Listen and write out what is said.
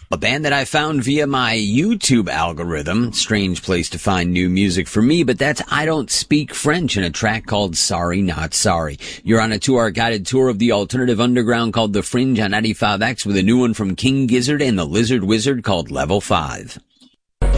A band that I found via my YouTube algorithm. Strange place to find new music for me, but that's I Don't Speak French in a track called Sorry Not Sorry. You're on a 2-hour guided tour of the alternative underground called The Fringe on 95X with a new one from King Gizzard and the Lizard Wizard called Level 5.